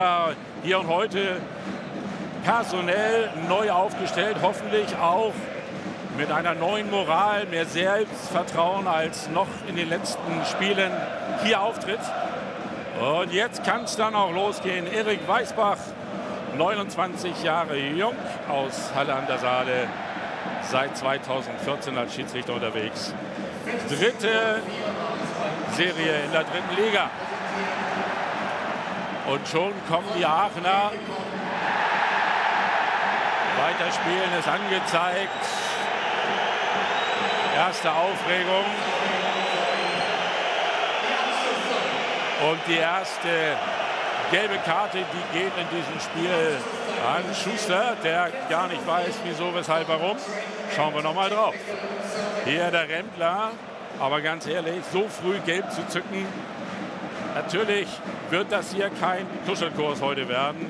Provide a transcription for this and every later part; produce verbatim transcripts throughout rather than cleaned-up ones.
Hier und heute personell neu aufgestellt, hoffentlich auch mit einer neuen Moral, mehr Selbstvertrauen als noch in den letzten Spielen hier auftritt. Und jetzt kann es dann auch losgehen. Erik Weißbach, neunundzwanzig Jahre jung, aus Halle an der Saale, seit zweitausendvierzehn als Schiedsrichter unterwegs. Dritte Serie in der dritten Liga. Und schon kommen die Aachener. Weiterspielen ist angezeigt. Erste Aufregung. Und die erste gelbe Karte, die geht in diesem Spiel an Schuster, der gar nicht weiß, wieso, weshalb, warum. Schauen wir noch mal drauf. Hier der Rempler. Aber ganz ehrlich, so früh gelb zu zücken, natürlich wird das hier kein Tuschelkurs heute werden.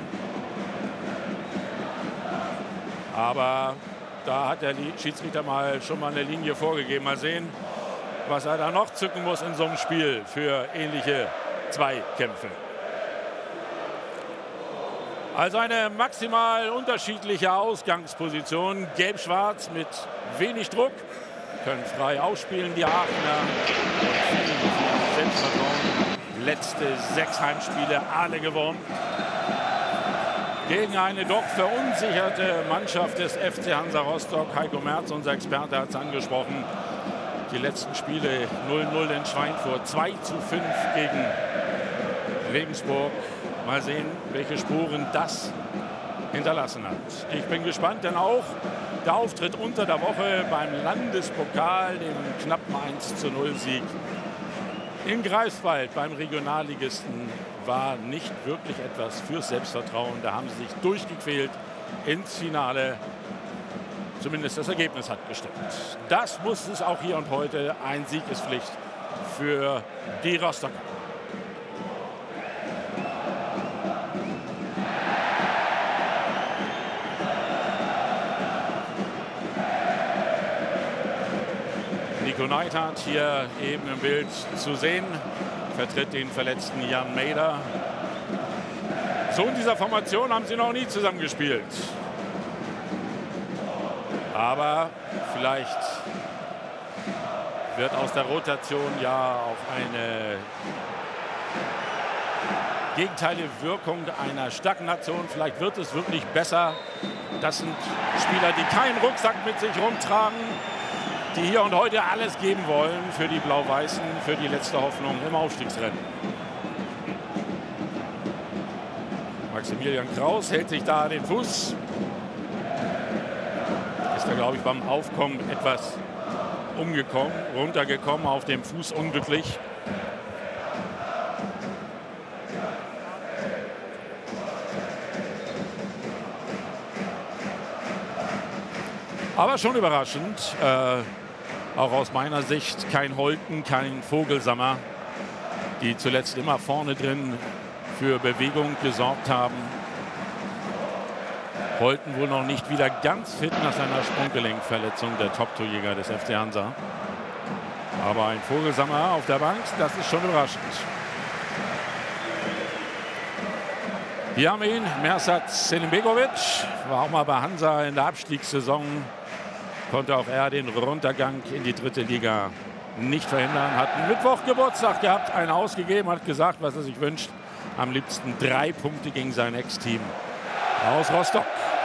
Aber da hat der Schiedsrichter mal schon mal eine Linie vorgegeben. Mal sehen, was er da noch zücken muss in so einem Spiel für ähnliche Zweikämpfe. Also eine maximal unterschiedliche Ausgangsposition. Gelb-schwarz mit wenig Druck. Können frei ausspielen, die Aachener. Und viel Selbstvertrauen. Letzte sechs Heimspiele alle gewonnen. Gegen eine doch verunsicherte Mannschaft des F C Hansa Rostock. Heiko Merz, unser Experte, hat es angesprochen. Die letzten Spiele null null in Schweinfurt, zwei zu fünf gegen Regensburg. Mal sehen, welche Spuren das hinterlassen hat. Ich bin gespannt, denn auch der Auftritt unter der Woche beim Landespokal, dem knappen eins zu null Sieg in Greifswald beim Regionalligisten, war nicht wirklich etwas fürs Selbstvertrauen. Da haben sie sich durchgequält ins Finale. Zumindest das Ergebnis hat gestimmt. Das muss es auch hier und heute. Ein Sieg ist Pflicht für die Rostocker. Nico Neidhardt hier eben im Bild zu sehen, vertritt den verletzten Jan Meder. So in dieser Formation haben sie noch nie zusammengespielt. Aber vielleicht wird aus der Rotation ja auch eine gegenteilige Wirkung einer Stagnation. Vielleicht wird es wirklich besser. Das sind Spieler, die keinen Rucksack mit sich rumtragen, die hier und heute alles geben wollen für die Blau-Weißen, für die letzte Hoffnung im Aufstiegsrennen. Maximilian Kraus hält sich da den Fuß. Ist da, glaube ich, beim Aufkommen etwas umgekommen, runtergekommen, auf dem Fuß unglücklich. Aber schon überraschend, äh, auch aus meiner Sicht, kein Holten, kein Vogelsammer, die zuletzt immer vorne drin für Bewegung gesorgt haben. Holten wohl noch nicht wieder ganz fit nach seiner Sprunggelenkverletzung, der Top-Torjäger des F C Hansa. Aber ein Vogelsammer auf der Bank, das ist schon überraschend. Wir haben ihn, Mersat Selimbegovic, war auch mal bei Hansa in der Abstiegssaison. Konnte auch er den Runtergang in die dritte Liga nicht verhindern. Hat einen Mittwoch Geburtstag gehabt, einen ausgegeben, hat gesagt, was er sich wünscht. Am liebsten drei Punkte gegen sein Ex-Team aus Rostock.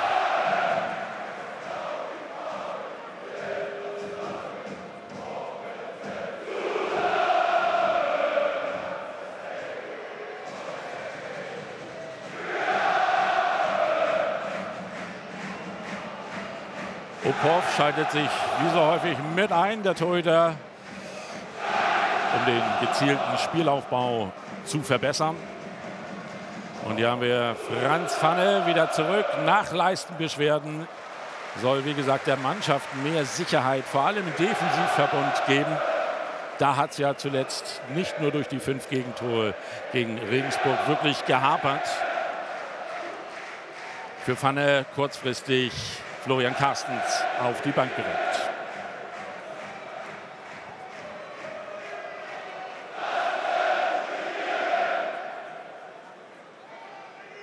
Opov schaltet sich wie so häufig mit ein, der Torhüter, um den gezielten Spielaufbau zu verbessern. Und hier haben wir Franz Pfanne wieder zurück. Nach Leistenbeschwerden soll, wie gesagt, der Mannschaft mehr Sicherheit, vor allem im Defensivverbund, geben. Da hat es ja zuletzt nicht nur durch die fünf Gegentore gegen Regensburg wirklich gehapert. Für Pfanne kurzfristig Florian Carstens auf die Bank gerückt.